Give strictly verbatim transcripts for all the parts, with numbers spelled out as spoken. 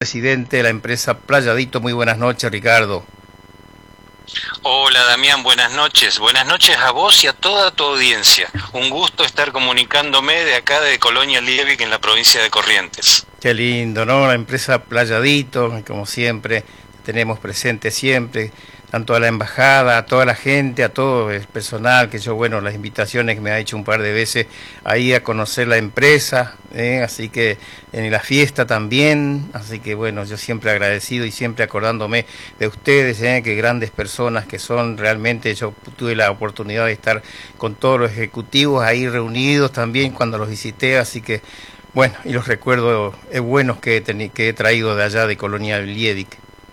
presidente de la empresa Playadito. Muy buenas noches, Ricardo. Hola Damián, buenas noches. Buenas noches a vos y a toda tu audiencia. Un gusto estar comunicándome de acá de Colonia Liebig, en la provincia de Corrientes. Qué lindo, ¿no? La empresa Playadito, como siempre, tenemos presente siempre, tanto a la embajada, a toda la gente, a todo el personal, que yo, bueno, las invitaciones que me ha hecho un par de veces ahí a conocer la empresa, ¿eh? Así que en la fiesta también, así que bueno, yo siempre agradecido y siempre acordándome de ustedes, ¿eh? Que grandes personas que son realmente. Yo tuve la oportunidad de estar con todos los ejecutivos ahí reunidos también cuando los visité, así que bueno, y los recuerdos eh, buenos que he, que he traído de allá de Colonia Liebig.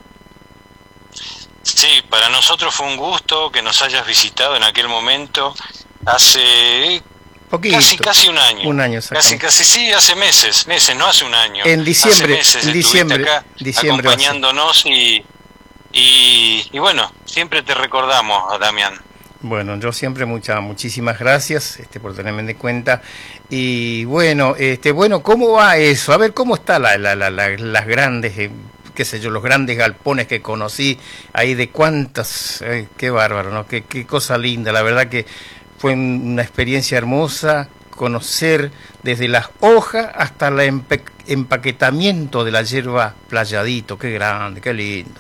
Sí, para nosotros fue un gusto que nos hayas visitado en aquel momento, hace Poquito, casi casi un año. Un año casi casi sí, hace meses, meses, no hace un año. En diciembre, hace meses en diciembre, acá diciembre acompañándonos y, y y bueno, siempre te recordamos, Damián. Bueno, yo siempre muchas muchísimas gracias este por tenerme en cuenta. Y bueno, este bueno, ¿cómo va eso? A ver, ¿cómo está la, la, la, la las grandes eh, qué sé yo, los grandes galpones que conocí, ahí de cuántas, eh, qué bárbaro, ¿no? Qué, qué cosa linda, la verdad que fue una experiencia hermosa, conocer desde las hojas hasta el empe empaquetamiento de la hierba Playadito, qué grande, qué lindo.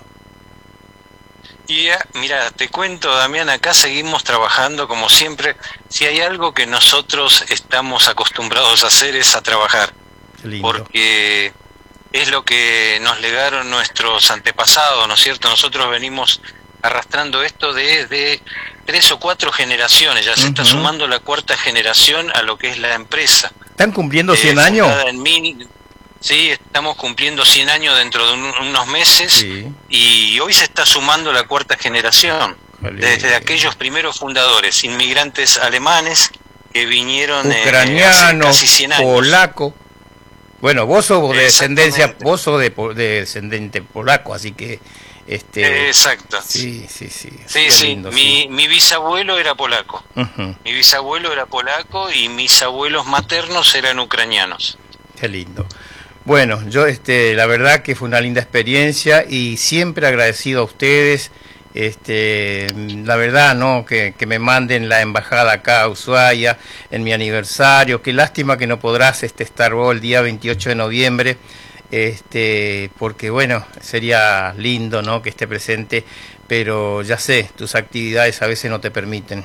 Y mira, te cuento, Damián, acá seguimos trabajando como siempre. Si hay algo que nosotros estamos acostumbrados a hacer es a trabajar, Qué lindo. Porque es lo que nos legaron nuestros antepasados, ¿no es cierto? Nosotros venimos arrastrando esto desde tres o cuatro generaciones, ya se uh-huh. está sumando la cuarta generación a lo que es la empresa. ¿Están cumpliendo eh, cien años? En mil, sí, estamos cumpliendo cien años dentro de un, unos meses, sí. Y hoy se está sumando la cuarta generación, desde aquellos primeros fundadores, inmigrantes alemanes que vinieron ucranianos, eh, hace casi cien años. Polaco. Bueno, vos sos de descendencia, vos sos de, de descendente polaco, así que este exacto. Sí, sí, sí. Sí, sí. Lindo, mi, sí. mi bisabuelo era polaco. Uh-huh. Mi bisabuelo era polaco y mis abuelos maternos eran ucranianos. Qué lindo. Bueno, yo este la verdad que fue una linda experiencia y siempre agradecido a ustedes. Este, la verdad, no, que, que me manden la embajada acá a Ushuaia en mi aniversario. Qué lástima que no podrás este, estar vos el día veintiocho de noviembre, este, porque bueno, sería lindo, ¿no?, que esté presente, pero ya sé, tus actividades a veces no te permiten.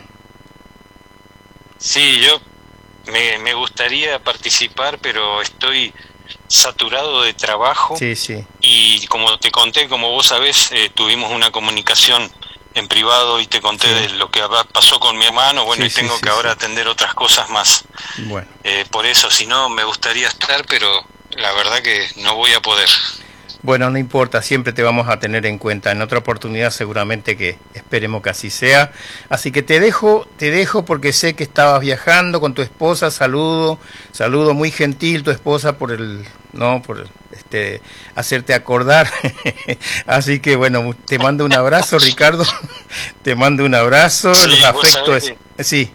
Sí, yo me, me gustaría participar, pero estoy saturado de trabajo. Sí, sí. Y como te conté, como vos sabés, eh, tuvimos una comunicación en privado y te conté sí. de lo que pasó con mi hermano, bueno, sí, y tengo sí, que sí, ahora sí. atender otras cosas más. Bueno. Eh, por eso, si no, me gustaría estar, pero la verdad que no voy a poder. Bueno, no importa, siempre te vamos a tener en cuenta. En otra oportunidad seguramente que esperemos que así sea. Así que te dejo, te dejo porque sé que estabas viajando con tu esposa. Saludo, saludo muy gentil tu esposa por el, no, por este hacerte acordar. Así que bueno, te mando un abrazo, Ricardo. Te mando un abrazo, sí, los afectos. Que, sí.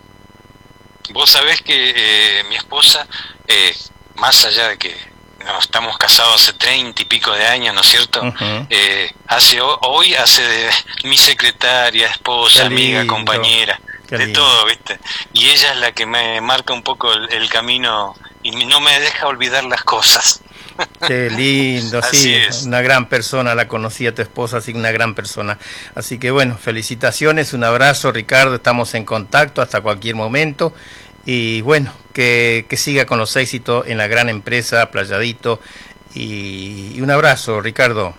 Vos sabés que eh, mi esposa, eh, más allá de que no, estamos casados hace treinta y pico de años, ¿no es cierto? Uh-huh. eh, hace hoy hace de mi secretaria, esposa, amiga, compañera, Qué de lindo. Todo, ¿viste? Y ella es la que me marca un poco el, el camino y no me deja olvidar las cosas. Qué lindo, sí, es. Una gran persona, la conocí a tu esposa, así una gran persona. Así que bueno, felicitaciones, un abrazo, Ricardo, estamos en contacto hasta cualquier momento. Y bueno, que, que siga con los éxitos en la gran empresa Playadito y, y un abrazo, Ricardo.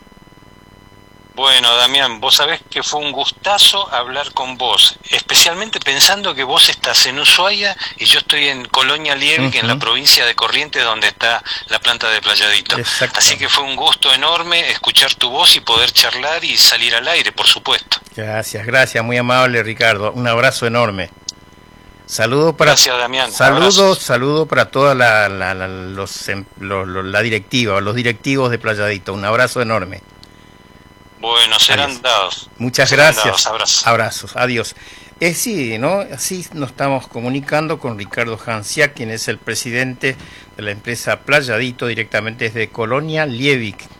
Bueno, Damián, vos sabés que fue un gustazo hablar con vos, especialmente pensando que vos estás en Ushuaia y yo estoy en Colonia Liebig, uh-huh. en la provincia de Corrientes, donde está la planta de Playadito. Exacto. Así que fue un gusto enorme escuchar tu voz y poder charlar y salir al aire, por supuesto. Gracias, gracias, muy amable, Ricardo. Un abrazo enorme. Saludo para Gracias, Damián. Saludos, saludo para toda la la, la, los, los, los, la directiva, los directivos de Playadito. Un abrazo enorme. Bueno, serán Adiós. dados. Muchas serán gracias. Dados. Abrazos. Abrazos. Adiós. Eh, sí, ¿no? Así nos estamos comunicando con Ricardo Hanciak, quien es el presidente de la empresa Playadito, directamente desde Colonia Liebig.